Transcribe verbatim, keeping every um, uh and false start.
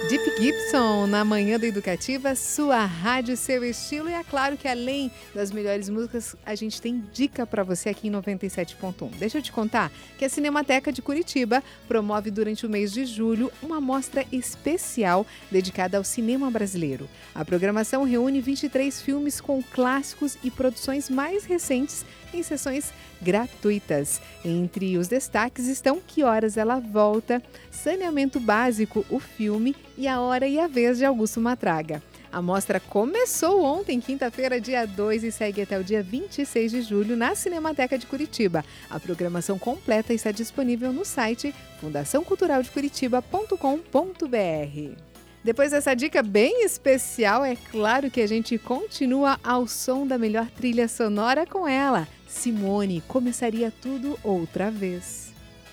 Deep Gibson, na Manhã da Educativa, sua rádio, seu estilo. E é claro que além das melhores músicas, a gente tem dica para você aqui em noventa e sete ponto um. Deixa eu te contar que a Cinemateca de Curitiba promove durante o mês de julho uma mostra especial dedicada ao cinema brasileiro. A programação reúne vinte e três filmes com clássicos e produções mais recentes em sessões gratuitas. Entre os destaques estão Que Horas Ela Volta, Saneamento Básico, o filme e A Hora e a Vez de Augusto Matraga. A mostra começou ontem, quinta-feira, dia dois, e segue até o dia vinte e seis de julho na Cinemateca de Curitiba. A programação completa está disponível no site fundação cultural de curitiba ponto com ponto br. Depois dessa dica bem especial, é claro que a gente continua ao som da melhor trilha sonora com ela. Simone, Começaria Tudo Outra Vez.